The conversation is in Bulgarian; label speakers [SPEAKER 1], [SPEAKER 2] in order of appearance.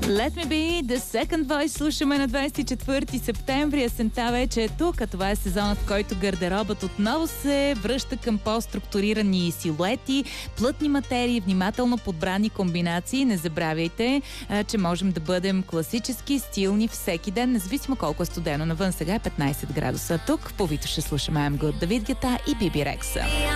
[SPEAKER 1] Let me be the second voice. Слушаме на 24 септември. Есента вече е тук, а това е сезонът, в който гардеробът отново се връща към по-структурирани силуети, плътни материи, внимателно подбрани комбинации. Не забравяйте, че можем да бъдем класически, стилни всеки ден, независимо колко е студено навън. Сега е 15 градуса. Тук по Вито ще слушаме I'm Good, Давид Гета и Биби Рекса.